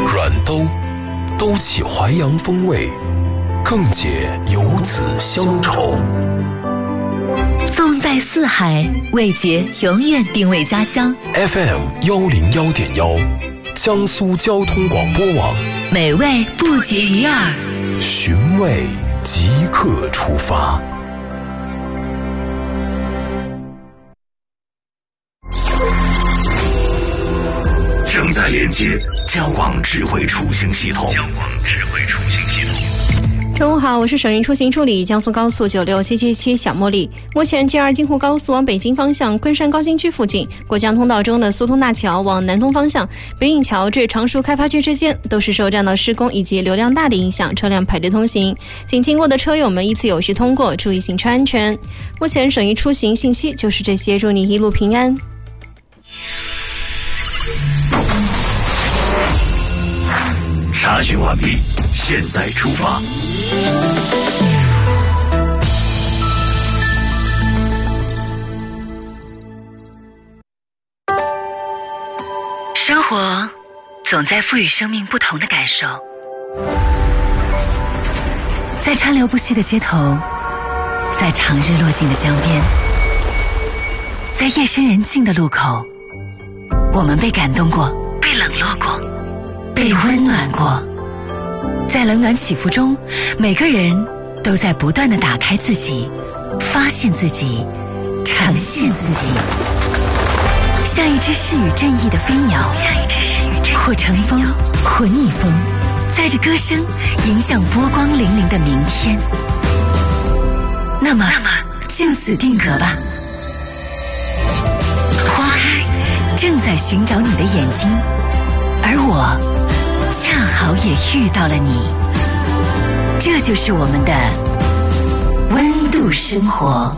软兜起淮扬风味，更解游子乡愁。 纵在四海，味觉永远定位家乡。 FM101.1，江苏交通广播网， 美味不绝于耳， 寻味即刻出发。 正在连接交广智慧出行系统。 中午好，我是省运出行处理江苏高速9677小茉莉。目前 G2 京沪高速往北京方向昆山高新区附近，过江通道中的苏通大桥往南东方向，北引桥至常熟开发区之间都是受占道施工以及流量大的影响，车辆排队通行，请经过的车友们依次有序通过，注意行车安全。目前省运出行信息就是这些，祝你一路平安。 查询完毕，现在出发。 生活总在赋予生命不同的感受，在川流不息的街头，在长日落尽的江边，在夜深人静的路口，我们被感动过，被冷落过，被温暖过。在冷暖起伏中，每个人都在不断地打开自己，发现自己，呈现自己，像一只适与正义的飞鸟，或乘风，或逆风，载着歌声迎向波光粼粼的明天。那么就此定格吧。花开正在寻找你的眼睛，而我恰好也遇到了你，这就是我们的温度生活。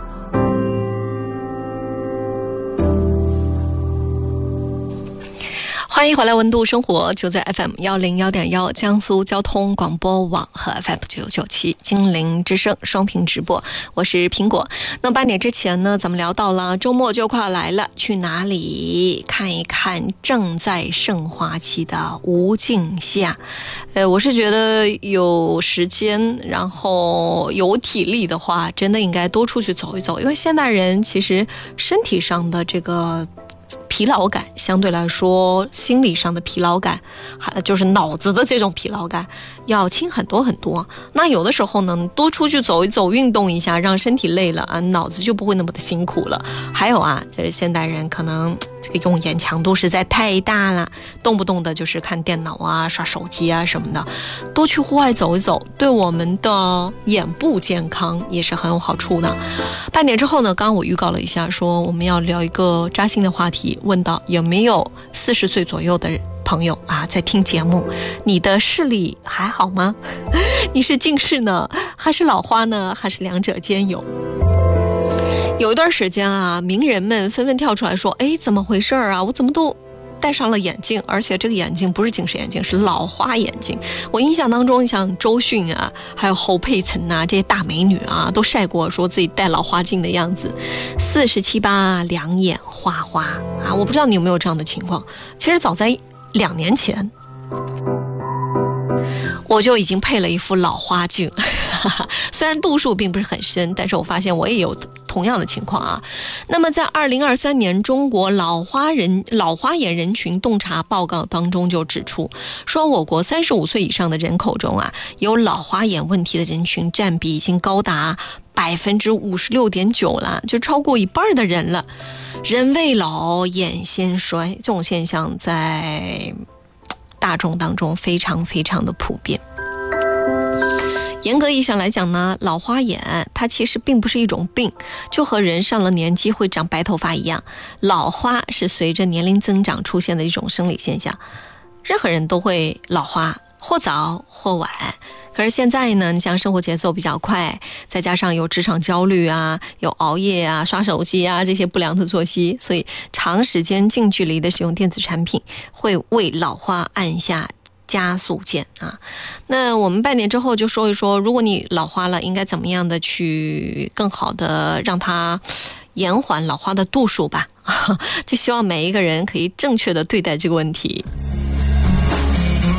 欢迎回来，温度生活就在 FM101.1 江苏交通广播网和 FM997 金陵之声双屏直播，我是苹果。那8点之前呢，咱们聊到了周末就快来了，去哪里看一看正在盛花期的无尽夏。我是觉得有时间然后有体力的话，真的应该多出去走一走，因为现代人其实身体上的这个疲劳感相对来说，心理上的疲劳感，就是脑子的这种疲劳感要轻很多很多。那有的时候呢，多出去走一走，运动一下，让身体累了啊，脑子就不会那么的辛苦了。还有啊，就是现代人可能这个用眼强度实在太大了，动不动的就是看电脑啊、刷手机啊什么的。多去户外走一走，对我们的眼部健康也是很有好处的。半点之后呢，刚刚我预告了一下，说我们要聊一个扎心的话题，问到有没有40岁左右的朋友啊在听节目，你的视力还好吗？你是近视呢，还是老花呢，还是两者兼有？有一段时间啊，名人们纷纷跳出来说，哎，怎么回事啊？我怎么都戴上了眼镜，而且这个眼镜不是近视眼镜，是老花眼镜。我印象当中，像周迅啊，还有侯佩岑啊，这些大美女啊，都晒过说自己戴老花镜的样子，47、8，两眼花花啊！我不知道你有没有这样的情况。其实早在2年前，我就已经配了一副老花镜，虽然度数并不是很深，但是我发现我也有同样的情况啊。那么在2023年中国老花眼人群洞察报告当中就指出，说我国35岁以上的人口中啊，有老花眼问题的人群占比已经高达56.9%了，就超过一半的人了。人未老眼先衰，这种现象在大众当中非常非常的普遍。严格意义上来讲呢，老花眼它其实并不是一种病，就和人上了年纪会长白头发一样，老花是随着年龄增长出现的一种生理现象，任何人都会老花，或早或晚。可是现在呢，你像生活节奏比较快，再加上有职场焦虑啊，有熬夜啊、刷手机啊这些不良的作息，所以长时间近距离的使用电子产品会为老花按下加速键啊。那我们半年之后就说一说，如果你老花了，应该怎么样的去更好的让它延缓老花的度数吧。就希望每一个人可以正确的对待这个问题。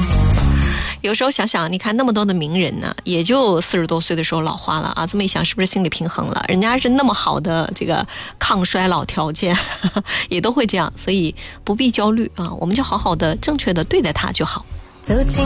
有时候想想，你看那么多的名人呢，也就40多岁的时候老花了啊。这么一想，是不是心理平衡了？人家是那么好的这个抗衰老条件，也都会这样，所以不必焦虑啊，我们就好好的、正确的对待它就好。 走进